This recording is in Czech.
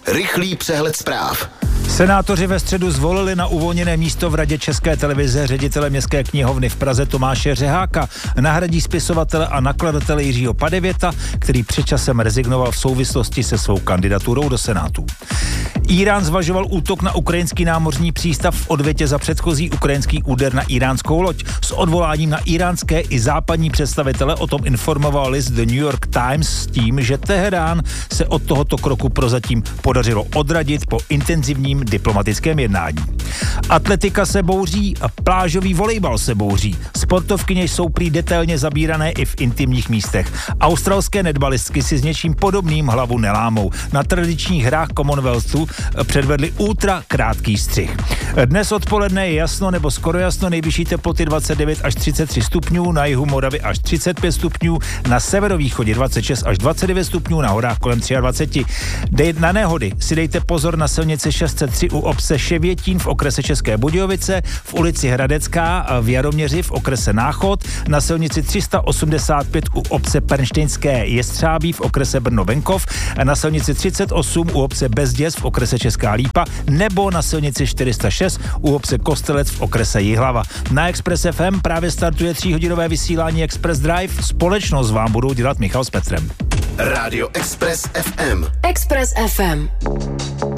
Rychlý přehled zpráv. Senátoři ve středu zvolili na uvolněné místo v Radě České televize ředitele Městské knihovny v Praze Tomáše Řeháka. Nahradí spisovatele a nakladatele Jiřího Padevěta, který před časem rezignoval v souvislosti se svou kandidaturou do Senátu. Írán zvažoval útok na ukrajinský námořní přístav v odvětě za předchozí ukrajinský úder na iránskou loď. S odvoláním na iránské i západní představitele o tom informoval list The New York Times s tím, že Teherán se od tohoto kroku prozatím podařilo odradit po intenzivním diplomatickém jednání. Atletika se bouří a plážový volejbal se bouří. Sportovkyně jsou prý detailně zabírané i v intimních místech. Australské netbalistky si s něčím podobným hlavu nelámou. Na tradičních hrách Commonwealthu předvedli ultra krátký střih. Dnes odpoledne je jasno nebo skoro jasno, nejvyšší teploty 29 až 33 stupňů, na jihu Moravy až 35 stupňů, na severovýchodě 26 až 29 stupňů, na horách kolem 23. Na nehody si dejte pozor na silnici 603 u obce Ševětín v okrese České Budějovice, v ulici Hradecká v Jaroměři v okrese Náchod, na silnici 385 u obce Pernštejnské Jestřábí v okrese Brno-Venkov, na silnici 38 u obce Bezděz v okrese Česká Lípa nebo na silnici 406 u obce Kostelec v okrese Jihlava. Na Express FM právě startuje 3hodinové vysílání Express Drive. Společnost vám budou dělat Michal s Petrem. Rádio Express FM. Express FM.